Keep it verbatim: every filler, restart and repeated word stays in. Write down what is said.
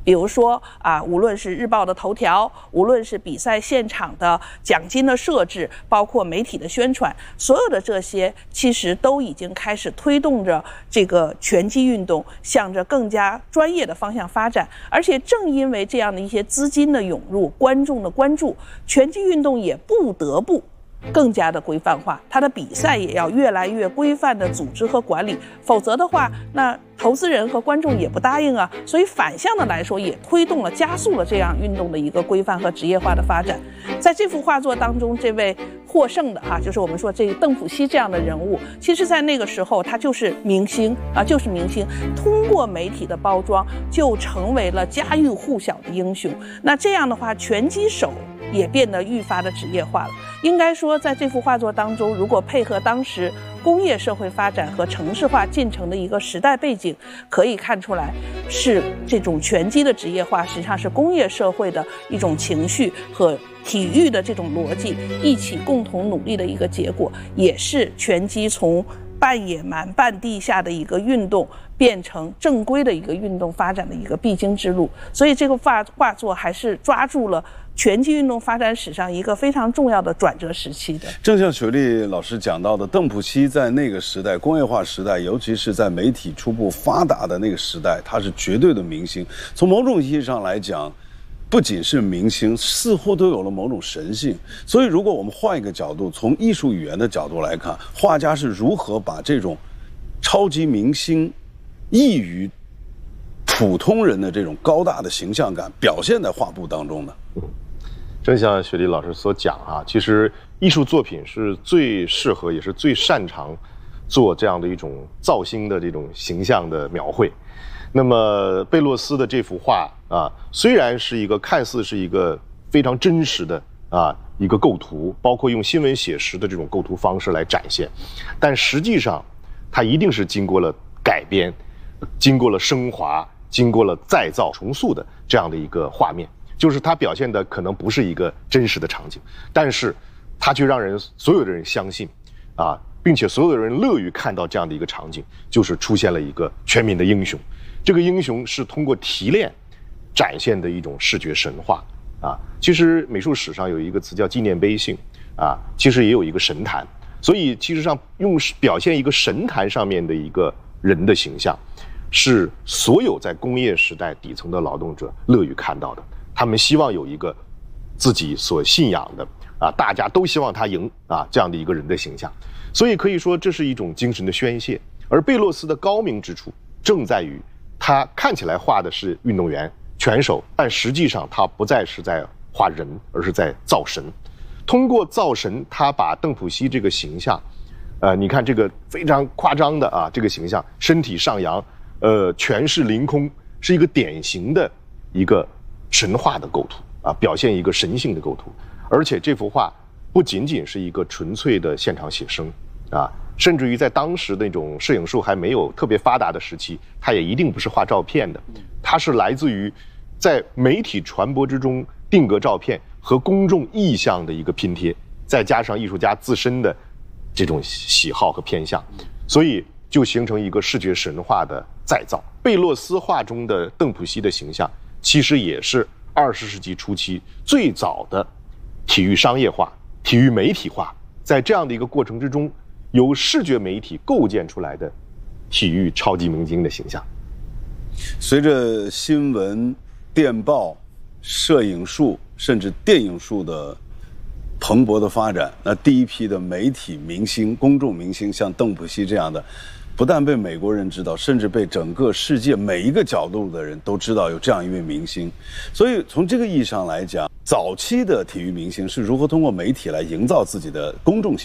比如说啊，无论是日报的头条，无论是比赛现场的奖金的设置，包括媒体的宣传，所有的这些其实都已经开始推动着这个拳击运动向着更加专业的方向发展。而且正因为这样的一些资金的涌入，观众的关注，拳击运动也不得不更加的规范化，它的比赛也要越来越规范的组织和管理，否则的话，那投资人和观众也不答应啊。所以反向的来说，也推动了、加速了这样运动的一个规范和职业化的发展。在这幅画作当中，这位获胜的哈，就是我们说这个邓普西这样的人物，其实在那个时候他就是明星啊，就是明星，通过媒体的包装，就成为了家喻户晓的英雄。那这样的话，拳击手也变得愈发的职业化了。应该说，在这幅画作当中，如果配合当时工业社会发展和城市化进程的一个时代背景，可以看出来，是这种拳击的职业化实际上是工业社会的一种情绪和体育的这种逻辑一起共同努力的一个结果，也是拳击从半野蛮半地下的一个运动变成正规的一个运动发展的一个必经之路。所以这个画画作还是抓住了拳击运动发展史上一个非常重要的转折时期的。 正像雪莉老师讲到的，邓普西在那个时代，工业化时代，尤其是在媒体初步发达的那个时代，他是绝对的明星。从某种意义上来讲，不仅是明星，似乎都有了某种神性。所以如果我们换一个角度，从艺术语言的角度来看，画家是如何把这种超级明星异于普通人的这种高大的形象感表现在画布当中呢？ 正像雪莉老师所讲啊，其实艺术作品是最适合也是最擅长做这样的一种造星的这种形象的描绘。那么贝洛斯的这幅画啊，虽然是一个看似是一个非常真实的啊一个构图，包括用新闻写实的这种构图方式来展现，但实际上它一定是经过了改编，经过了升华，经过了再造重塑的这样的一个画面。就是它表现的可能不是一个真实的场景，但是它却让人所有的人相信啊，并且所有的人乐于看到这样的一个场景，就是出现了一个全民的英雄。这个英雄是通过提炼展现的一种视觉神话啊。其实美术史上有一个词叫纪念碑性啊，其实也有一个神坛，所以其实上用表现一个神坛上面的一个人的形象，是所有在工业时代底层的劳动者乐于看到的。他们希望有一个自己所信仰的啊，大家都希望他赢啊这样的一个人的形象，所以可以说这是一种精神的宣泄。而贝洛斯的高明之处正在于，他看起来画的是运动员、拳手，但实际上他不再是在画人，而是在造神。通过造神，他把邓普西这个形象，呃，你看这个非常夸张的啊，这个形象，身体上扬，呃，权势凌空，是一个典型的一个神话的构图啊，表现一个神性的构图。而且这幅画不仅仅是一个纯粹的现场写生啊，甚至于在当时那种摄影术还没有特别发达的时期，它也一定不是画照片的，它是来自于在媒体传播之中定格照片和公众意向的一个拼贴，再加上艺术家自身的这种喜好和偏向，所以就形成一个视觉神话的再造。贝洛斯画中的邓普西的形象，其实也是二十世纪初期最早的体育商业化、体育媒体化，在这样的一个过程之中，由视觉媒体构建出来的体育超级明星的形象。 随着新闻、电报、摄影术甚至电影术的蓬勃的发展，那第一批的媒体明星、公众明星，像邓普西这样的，不但被美国人知道，甚至被整个世界每一个角度的人都知道有这样一位明星。所以从这个意义上来讲，早期的体育明星是如何通过媒体来营造自己的公众形象。